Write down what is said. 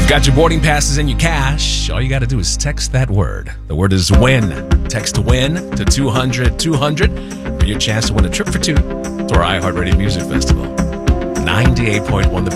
Got your boarding passes and your cash. All you got to do is text that word. The word is WIN. Text to WIN to 200-200 for your chance to win a trip for two to our iHeartRadio Music Festival. 98.1 The